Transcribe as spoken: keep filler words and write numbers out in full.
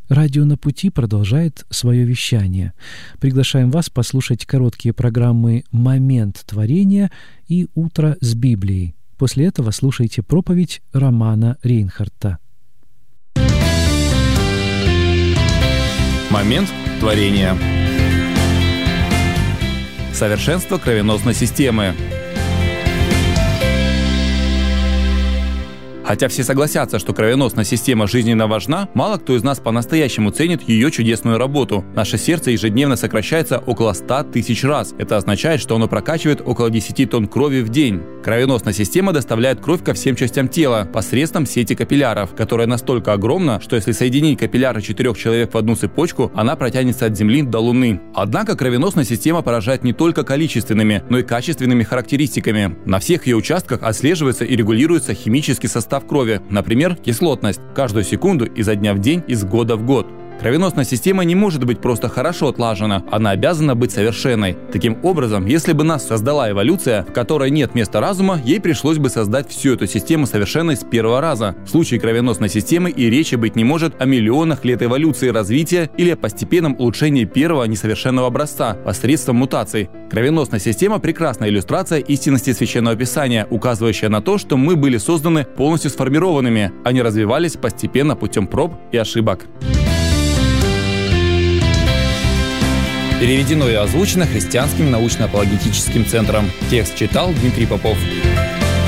Радио «На пути» продолжает свое вещание. Приглашаем вас послушать короткие программы «Момент творения» и «Утро с Библией». После этого слушайте проповедь Романа Рейнхарта. Момент творения. Совершенство кровеносной системы. Хотя все согласятся, что кровеносная система жизненно важна, мало кто из нас по-настоящему ценит ее чудесную работу. Наше сердце ежедневно сокращается около ста тысяч раз. Это означает, что оно прокачивает около десяти тонн крови в день. Кровеносная система доставляет кровь ко всем частям тела посредством сети капилляров, которая настолько огромна, что если соединить капилляры четырех человек в одну цепочку, она протянется от Земли до Луны. Однако кровеносная система поражает не только количественными, но и качественными характеристиками. На всех ее участках отслеживается и регулируется химический состав в крови, например, кислотность, каждую секунду изо дня в день, из года в год. Кровеносная система не может быть просто хорошо отлажена, она обязана быть совершенной. Таким образом, если бы нас создала эволюция, в которой нет места разума, ей пришлось бы создать всю эту систему совершенной с первого раза. В случае кровеносной системы и речи быть не может о миллионах лет эволюции и развития или о постепенном улучшении первого несовершенного образца посредством мутаций. Кровеносная система – прекрасная иллюстрация истинности Священного Писания, указывающая на то, что мы были созданы полностью сформированными, а не развивались постепенно путем проб и ошибок. Переведено и озвучено Христианским научно-апологетическим центром. Текст читал Дмитрий Попов.